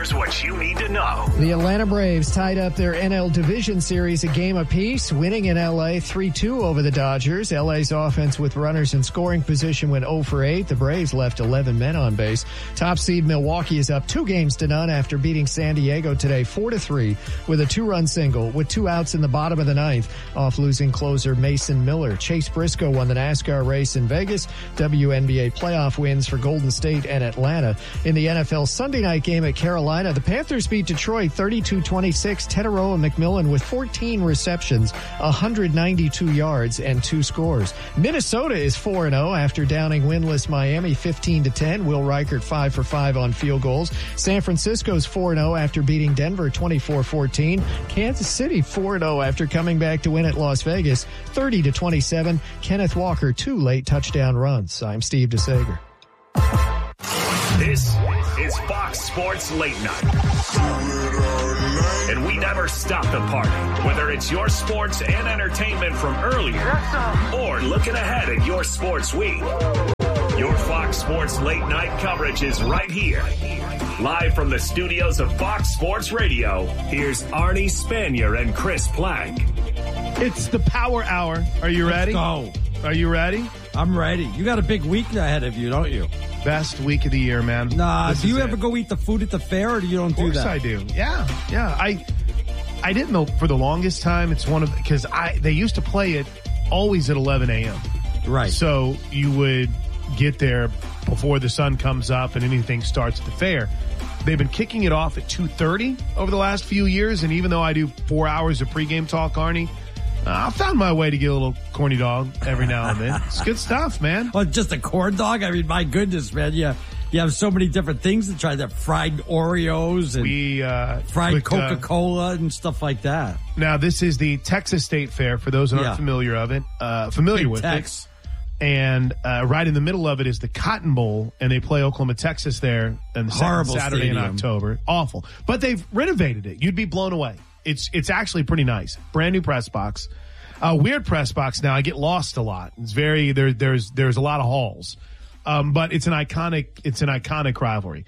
Here's what you need to know. The Atlanta Braves tied up their NL Division Series a game apiece, winning in L.A. 3-2 over the Dodgers. L.A.'s offense with runners in scoring position went 0 for 8. The Braves left 11 men on base. Top seed Milwaukee is up 2-0 after beating San Diego today 4-3 with a 2-run single with 2 outs in the bottom of the ninth off losing closer Mason Miller. Chase Briscoe won the NASCAR race in Vegas. WNBA playoff wins for Golden State and Atlanta. In the NFL Sunday night game at Carolina, the Panthers beat Detroit 32-26. Teteroa McMillan with 14 receptions, 192 yards, and 2 scores. Minnesota is 4-0 after downing winless Miami 15-10. Will Reichert 5 for 5 on field goals. San Francisco's 4-0 after beating Denver 24-14. Kansas City 4-0 after coming back to win at Las Vegas 30-27. Kenneth Walker 2 late touchdown runs. I'm Steve DeSager. This is Fox Sports Late Night. And we never stop the party, whether it's your sports and entertainment from earlier or looking ahead at your sports week. Your Fox Sports Late Night coverage is right here. Live from the studios of Fox Sports Radio, here's Arnie Spanier and Chris Plank. It's the Power Hour. Are you ready? Let's go. Are you ready? I'm ready. You got a big week ahead of you, don't you? Best week of the year, man. Nah, do you ever go eat the food at the fair, or do you don't do that? Of course I do. Yeah. I didn't know for the longest time. It's one of, because they used to play it always at 11 a.m. Right. So you would get there before the sun comes up and anything starts at the fair. They've been kicking it off at 2:30 over the last few years, and even though I do 4 hours of pregame talk, Arnie, I found my way to get a little corny dog every now and then. It's good stuff, man. Well, just a corn dog? I mean, my goodness, man. You have so many different things to try. That fried Oreos and fried Coca-Cola and stuff like that. Now, this is the Texas State Fair, for those who aren't familiar with it. And right in the middle of it is the Cotton Bowl, and they play Oklahoma, Texas there on the Saturday stadium. in October. Awful. But they've renovated it. You'd be blown away. It's actually pretty nice. Brand new press box. Weird press box now. I get lost a lot. It's very there's a lot of halls. But it's an iconic rivalry.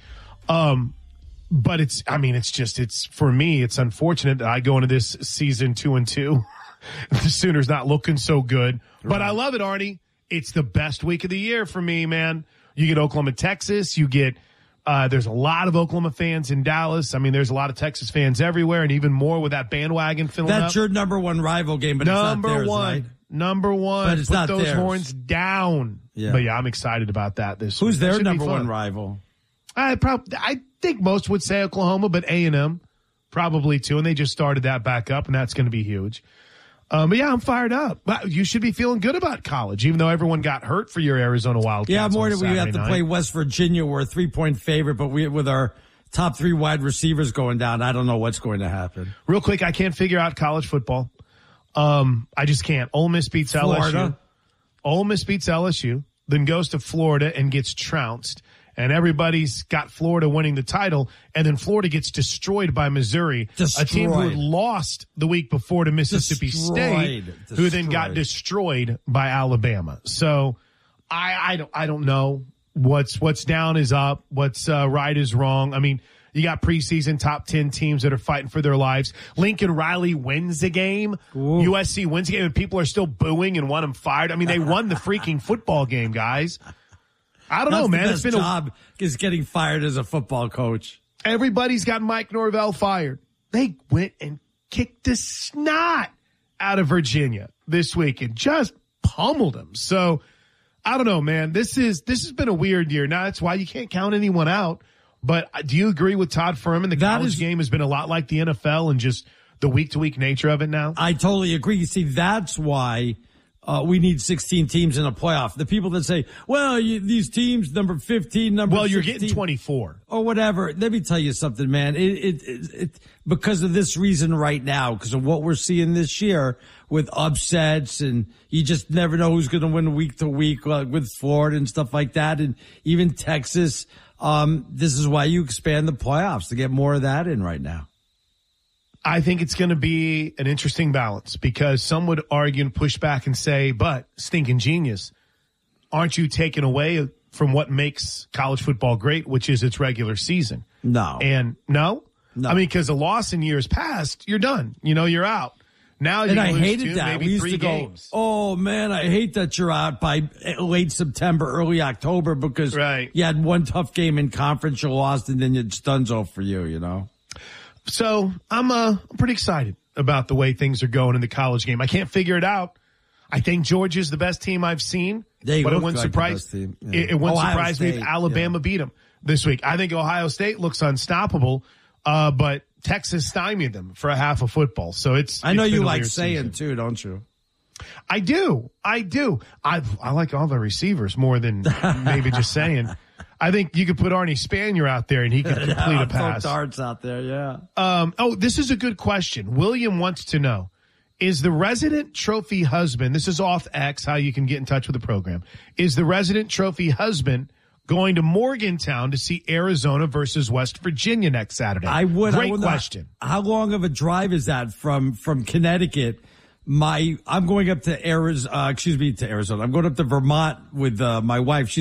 But it's for me, it's unfortunate that I go into this season 2-2. The Sooners not looking so good. Right. But I love it, Arnie. It's the best week of the year for me, man. You get Oklahoma, Texas. You get there's a lot of Oklahoma fans in Dallas. I mean, there's a lot of Texas fans everywhere, and even more with that bandwagon filling up. That's your number one rival game, but it's not theirs, right? Number one. But it's Put not those theirs. Horns down. Yeah. But yeah, I'm excited about that this Who's week. their number one rival? I think most would say Oklahoma, but A&M probably too, and they just started that back up, and that's going to be huge. But yeah, I'm fired up. But you should be feeling good about college, even though everyone got hurt for your Arizona Wildcats. Yeah, more than we have to night. play West Virginia. We're a 3-point favorite, but with our top 3 wide receivers going down, I don't know what's going to happen. Real quick, I can't figure out college football. I just can't. Ole Miss beats LSU. Ole Miss beats LSU, then goes to Florida and gets trounced. And everybody's got Florida winning the title, and then Florida gets destroyed by Missouri, a team who had lost the week before to Mississippi State, who then got destroyed by Alabama. So I don't know what's down is up, what's right is wrong. I mean, you got preseason top 10 teams that are fighting for their lives. Lincoln Riley wins the game. Ooh. USC wins the game, and people are still booing and want him fired. I mean, they won the freaking football game, guys. I don't know, man. It's been job is getting fired as a football coach. Everybody's got Mike Norvell fired. They went and kicked the snot out of Virginia this week and just pummeled them. So I don't know, man. This has been a weird year. Now that's why you can't count anyone out. But do you agree with Todd Furman? The college game has been a lot like the NFL and just the week-to-week nature of it now. I totally agree. You see, that's why we need 16 teams in a playoff. The people that say, well, these teams, number 15, number 16. Well, you're getting 24. Or whatever. Let me tell you something, man. It because of this reason right now, because of what we're seeing this year with upsets, and you just never know who's going to win week to week with Florida and stuff like that, and even Texas. This is why you expand the playoffs to get more of that in right now. I think it's going to be an interesting balance because some would argue and push back and say, but stinking genius, aren't you taking away from what makes college football great, which is its regular season? No. And no? No. I mean, because a loss in years past, you're done. You're out. Now you and I lose hated two, that. maybe We used 3 to go, games. oh man, I hate that you're out by late September, early October because you had one tough game in conference, you lost, and then it's donezo for you, So I'm pretty excited about the way things are going in the college game. I can't figure it out. I think Georgia's the best team I've seen, but it wouldn't surprise me if Alabama beat them this week. I think Ohio State looks unstoppable, but Texas stymied them for a half of football. So I know you like saying too, don't you? I do. I like all the receivers more than maybe just saying. I think you could put Arnie Spanier out there and he could complete a pass. Darts out there, yeah. This is a good question. William wants to know, is the resident trophy husband, this is off X, how you can get in touch with the program, is the resident trophy husband going to Morgantown to see Arizona versus West Virginia next Saturday? I would. Great question. How long of a drive is that from Connecticut? I'm going up to Arizona. I'm going up to Vermont with my wife. She's